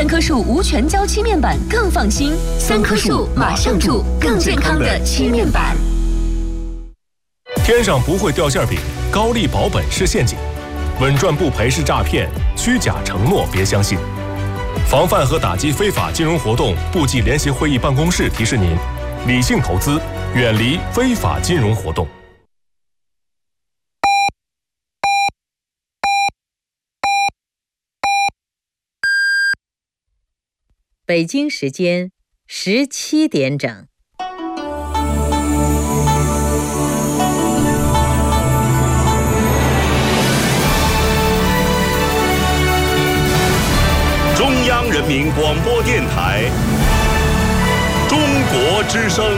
棵树无全胶漆面板更放心，3棵树马上住，更健康的漆面板。 天上不会掉馅饼，高利保本是陷阱，稳赚不赔是诈骗，虚假承诺别相信。防范和打击非法金融活动，部际联席会议办公室提示您：理性投资，远离非法金融活动。 北京时间17点整。 中央人民广播电台中国之声。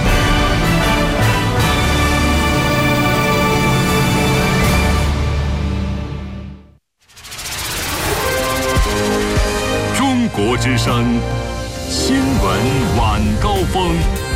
中国之声新闻晚高峰。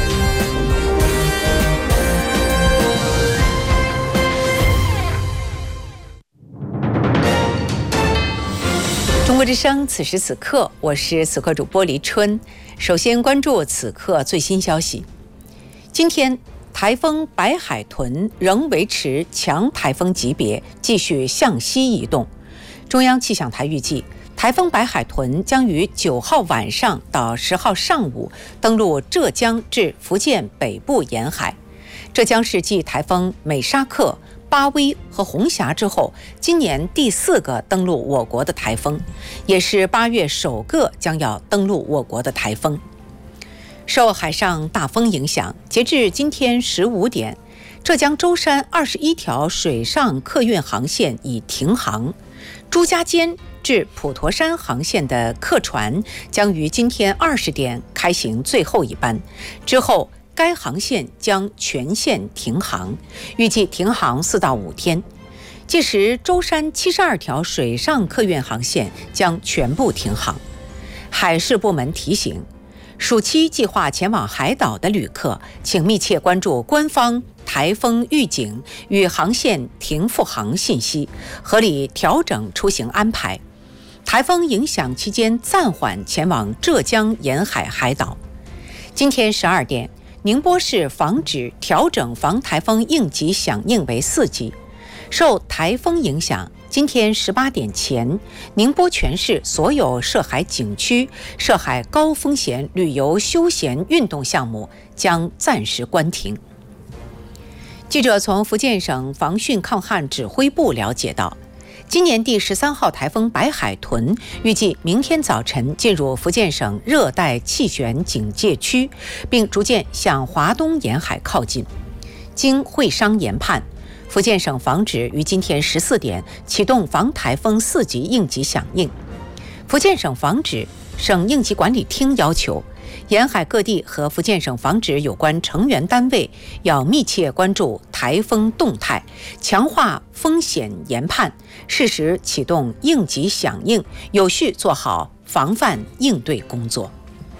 中国之声，此时此刻，我是此刻主播黎春。首先关注此刻最新消息。今天，台风白海豚仍维持强台风级别，继续向西移动。中央气象台预计，台风白海豚将于9号晚上到10号上午登陆浙江至福建北部沿海。这将是继台风美沙克、巴威和红霞之后，今年第4个登陆我国的台风，也是8月首个将要登陆我国的台风。受海上大风影响，截至今天15点，浙江舟山21条水上客运航线已停航，朱家尖至普陀山航线的客船将于今天20点开行最后一班，之后该航线将全线停航，预计停航4到5天。届时，舟山72条水上客运航线将全部停航。海事部门提醒，暑期计划前往海岛的旅客，请密切关注官方台风预警与航线停复航信息，合理调整出行安排。台风影响期间暂缓前往浙江沿海海岛。今天12点，宁波市防指调整防台风应急响应为4级。受台风影响，今天18点前，宁波全市所有涉海景区、涉海高风险旅游休闲运动项目将暂时关停。记者从福建省防汛抗旱指挥部了解到，今年第13号台风白海豚预计明天早晨进入福建省热带气旋警戒区，并逐渐向华东沿海靠近。经会商研判，福建省防指于今天14点启动防台风4级应急响应。福建省防指省应急管理厅要求，沿海各地和福建省防指有关成员单位要密切关注台风动态，强化风险研判，适时启动应急响应，有序做好防范应对工作。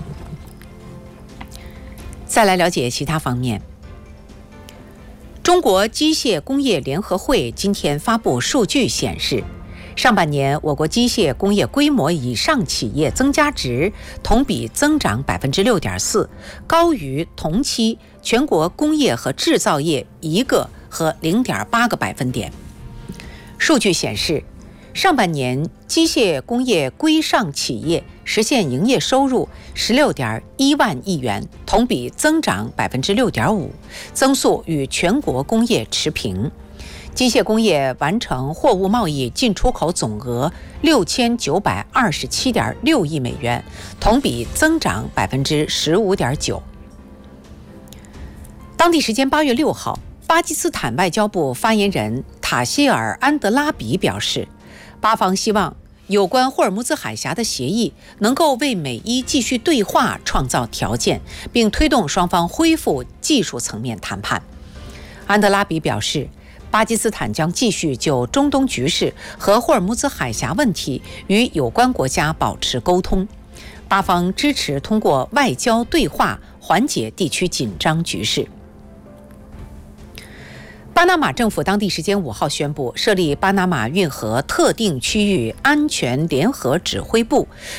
再来了解其他方面。中国机械工业联合会今天发布数据显示，上半年我国机械工业规模以上企业增加值同比增长 6.4%， 高于同期全国工业和制造业1个和 0.8个百分点。数据显示，上半年机械工业规上企业实现营业收入 16.1万亿元，同比增长 6.5%， 增速与全国工业持平。机械工业完成货物贸易进出口总额 6927.6 亿美元，同比增长 15.9%。当地时间8月6号，巴基斯坦外交部发言人塔希尔·安德拉比表示，巴方希望有关霍尔木兹海峡的协议能够为美伊继续对话创造条件，并推动双方恢复技术层面谈判。安德拉比表示，巴基斯坦将继续就中东局势和霍尔木兹海峡问题与有关国家保持沟通，巴方支持通过外交对话缓解地区紧张局势。巴拿马政府当地时间5号宣布设立巴拿马运河特定区域安全联合指挥部，